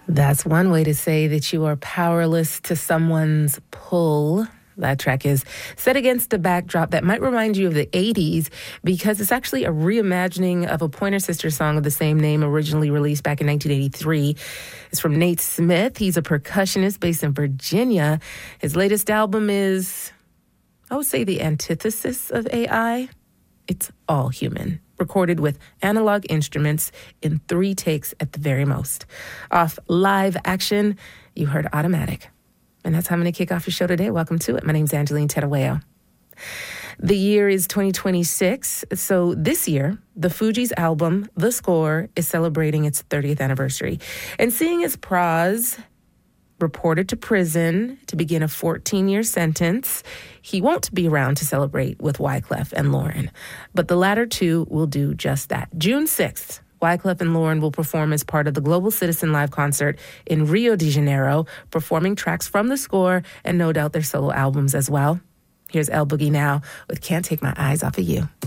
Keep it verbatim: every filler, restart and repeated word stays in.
That's one way to say that you are powerless to someone's pull. That track is set against a backdrop that might remind you of the eighties because it's actually a reimagining of a Pointer Sisters song of the same name originally released back in nineteen eighty-three. It's from Nate Smith. He's a percussionist based in Virginia. His latest album is, I would say, the antithesis of A I. It's all human, recorded with analog instruments in three takes at the very most. Off Live Action, you heard Automatic. And that's how I'm going to kick off your show today. Welcome to it. My name's Angeline Tedaweo. The year is twenty twenty-six. So this year, the Fugees' album, The Score, is celebrating its thirtieth anniversary. And seeing as Pras reported to prison to begin a fourteen-year sentence, he won't be around to celebrate with Wyclef and Lauren. But the latter two will do just that. June sixth, Wyclef and Lauren will perform as part of the Global Citizen Live concert in Rio de Janeiro, performing tracks from The Score and no doubt their solo albums as well. Here's El Boogie now with Can't Take My Eyes Off of You.